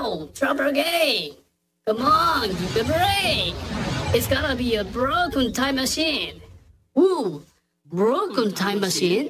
Wow, trouble again. Come on, give it a break. It's gotta be a broken time machine. Ooh, broken time machine?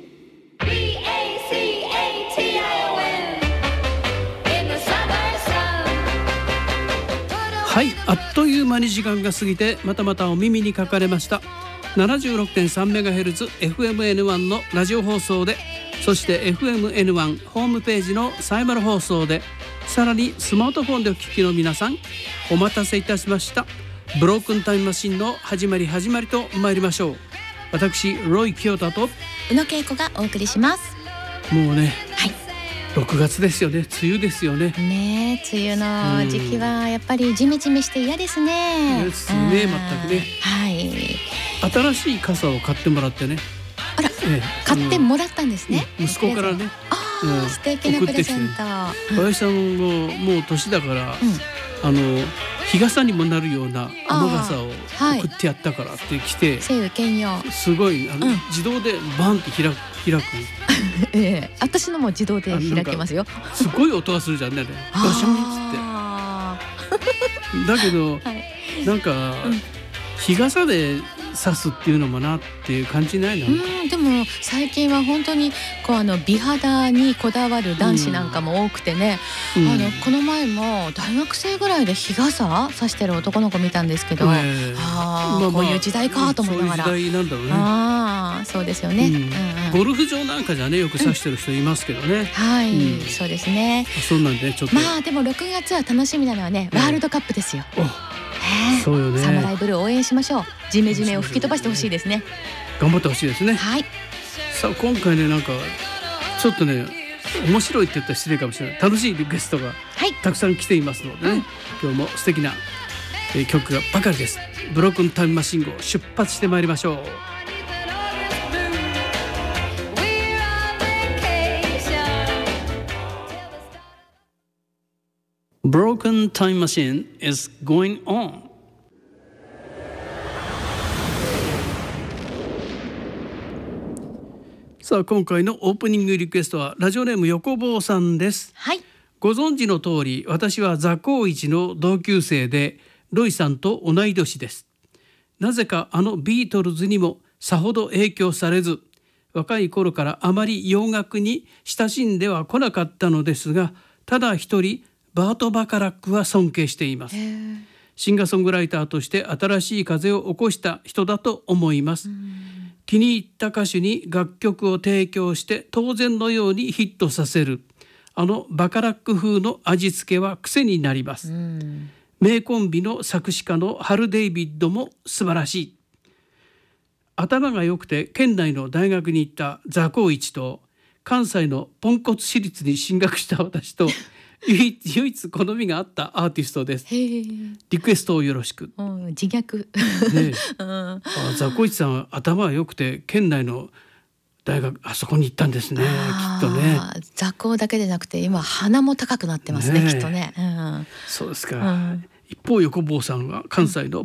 B-A-C-A-T-I-O-N In the summer sun. はい、あっという間に時間が過ぎてまたまたお耳にかかれました。 76.3MHz FMN1 のラジオ放送で、そして FMN1 ホームページのサイマル放送で、さらにスマートフォンでお聞きの皆さん、お待たせいたしました。ブロークンタイムマシンの始まりと参りましょう。私ロイ清田と宇野恵子がお送りします。 もうね、 はい、 6月ですよね。梅雨ですよね。 ねえ、梅雨の時期はやっぱりジメジメして嫌ですね。 ですね、全くね。 はい。 新しい傘を買ってもらってね。 あら、買ってもらったんですね。 息子からね。 素敵なプレゼント。 林さんももう年だから、日傘にもなるような雨傘を送ってやったからって来て、 晴雨兼用。 すごい自動でバンって開く。 私のも自動で開けますよ。 すごい音がするじゃんね。ガシャンっつって。だけど、なんか日傘で刺すっていうのもなっていう感じないの？ でも最近は本当にこう美肌にこだわる男子なんかも多くてね、この前も大学生ぐらいで日傘差してる男の子見たんですけど、こういう時代かと思いながら。 そういう時代なんだろうね。 そうですよね。 ゴルフ場なんかじゃね、よく差してる人いますけどね。 はい、そうですね。 そうなんでちょっと。 でも6月は楽しみなのはね、ワールドカップですよ。 そうよね。 サムライブルー応援しましょう。ジメジメを吹き飛ばしてほしいですね。 頑張ってほしいですね。 はい。 さあ今回ね、なんかちょっとね、面白いって言ったら失礼かもしれない。楽しいリクエストがたくさん来ていますのでね、今日も素敵な曲がばかりです。ブロークンタイムマシン号出発してまいりましょう。Broken time machine is going on. さあ今回のオープニングリクエストはラジオネーム横坊さんです。 はい。 ご存知の通り、私は座高一の同級生で、ロイさんと同い年です。なぜかビートルズにもさほど影響されず、若い頃からあまり洋楽に親しんでは来なかったのですが、ただ一人バート・バカラックは尊敬しています。シンガーソングライターとして新しい風を起こした人だと思います。気に入った歌手に楽曲を提供して当然のようにヒットさせるバカラック風の味付けは癖になります。名コンビの作詞家のハル・デイビッドも素晴らしい。頭が良くて県内の大学に行った座高一と、関西のポンコツ私立に進学した私と唯一好みがあったアーティストです。リクエストをよろしく。 自虐。 座高一さんは頭が良くて県内の大学、あそこに行ったんですね。きっとね。 座高だけでなくて今鼻も高くなってますね、きっとね。 そうですか。一方横坊さんは関西の